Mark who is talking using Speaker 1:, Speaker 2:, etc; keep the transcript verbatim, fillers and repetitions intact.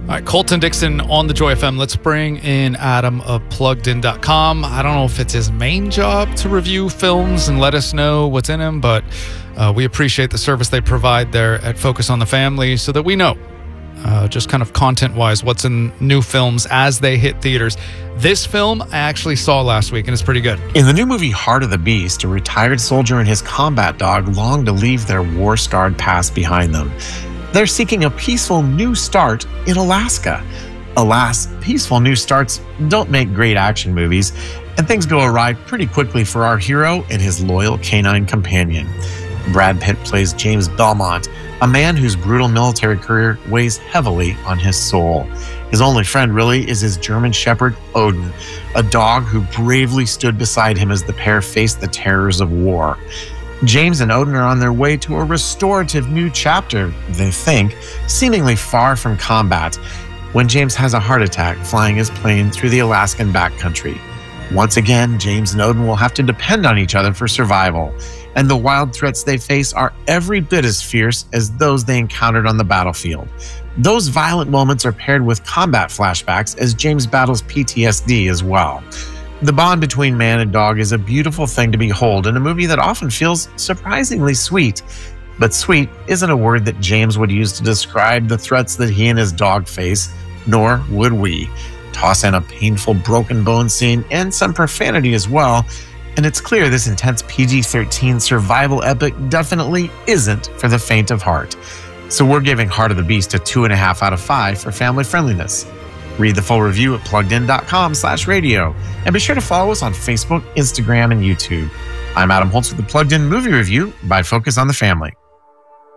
Speaker 1: All right, Colton Dixon on the Joy F M. Let's bring in Adam of plugged in dot com. I don't know if it's his main job to review films and let us know what's in them, but uh, we appreciate the service they provide there at Focus on the Family so that we know uh, just kind of content-wise what's in new films as they hit theaters. This film I actually saw last week, and it's pretty good.
Speaker 2: In the new movie Heart of the Beast, a retired soldier and his combat dog long to leave their war-scarred past behind them. They're seeking a peaceful new start in Alaska. Alas, peaceful new starts don't make great action movies, and things go awry pretty quickly for our hero and his loyal canine companion. Brad Pitt plays James Belmont, a man whose brutal military career weighs heavily on his soul. His only friend, really, is his German shepherd, Odin, a dog who bravely stood beside him as the pair faced the terrors of war. James and Odin are on their way to a restorative new chapter, they think, seemingly far from combat, when James has a heart attack flying his plane through the Alaskan backcountry. Once again, James and Odin will have to depend on each other for survival, and the wild threats they face are every bit as fierce as those they encountered on the battlefield. Those violent moments are paired with combat flashbacks as James battles P T S D as well. The bond between man and dog is a beautiful thing to behold in a movie that often feels surprisingly sweet. But sweet isn't a word that James would use to describe the threats that he and his dog face, nor would we. Toss in a painful broken bone scene and some profanity as well, and it's clear this intense P G thirteen survival epic definitely isn't for the faint of heart. So we're giving Heart of the Beast a two and a half out of five for family friendliness. Read the full review at plugged in dot com slash radio, and be sure to follow us on Facebook, Instagram, and YouTube. I'm Adam Holtz with the Plugged In Movie Review by Focus on the Family.